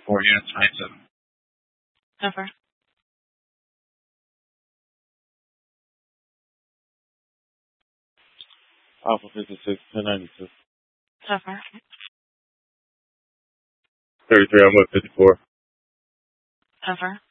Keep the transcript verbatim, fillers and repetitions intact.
four, units nine seven. Over. Alpha fifty-six, ten ninety-two. Over. thirty-three, I'm with fifty-four. Over.